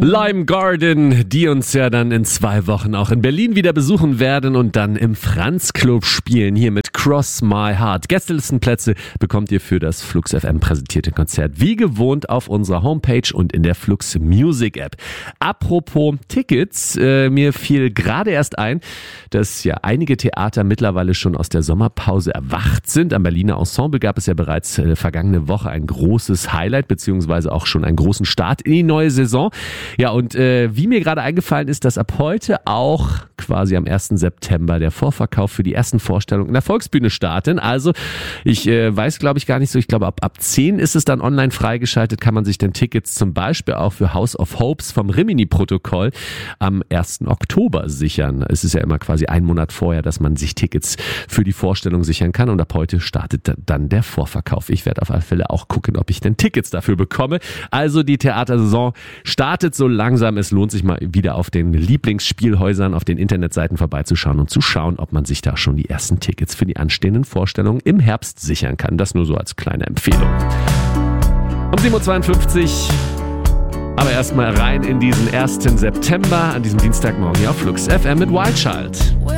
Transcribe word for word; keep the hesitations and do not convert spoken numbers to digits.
Lime Garden, die uns ja dann in zwei Wochen auch in Berlin wieder besuchen werden und dann im Franz Club spielen, hier mit Cross My Heart. Gästelistenplätze bekommt ihr für das Flux F M präsentierte Konzert wie gewohnt auf unserer Homepage und in der Flux Music App. Apropos Tickets, äh, mir fiel gerade erst ein, dass ja einige Theater mittlerweile schon aus der Sommerpause erwacht sind. Am Berliner Ensemble gab es ja bereits äh, vergangene Woche ein großes Highlight, beziehungsweise auch schon einen großen Start in die neue Saison. Ja, und äh, wie mir gerade eingefallen ist, dass ab heute auch quasi am ersten September der Vorverkauf für die ersten Vorstellungen in der Volksbühne starten. Also ich äh, weiß, glaube ich, gar nicht so. Ich glaube, ab, ab zehn ist es dann online freigeschaltet, kann man sich dann Tickets zum Beispiel auch für House of Hopes vom Rimini-Protokoll am ersten Oktober sichern. Es ist ja immer quasi ein Monat vorher, dass man sich Tickets für die Vorstellung sichern kann und ab heute startet dann der Vorverkauf. Ich werde auf alle Fälle auch gucken, ob ich denn Tickets dafür bekomme. Also die Theatersaison startet so langsam. Es lohnt sich mal wieder auf den Lieblingsspielhäusern, auf den Internetseiten vorbeizuschauen und zu schauen, ob man sich da schon die ersten Tickets für die anstehenden Vorstellungen im Herbst sichern kann. Das nur so als kleine Empfehlung. Um sieben Uhr zweiundfünfzig, aber erstmal rein in diesen ersten September, an diesem Dienstagmorgen hier auf Flux F M mit Wild Child.